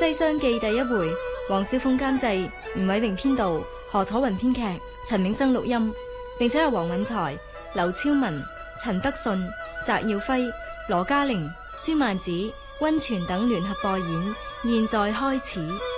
《西廂記》第一回，黃小鳳監製，吳偉榮編導，何楚雲編劇，陳銘生錄音，並且由黃允才、劉超文、陳德順、翟耀輝、羅嘉玲、朱曼子、溫泉等聯合播演。現在開始。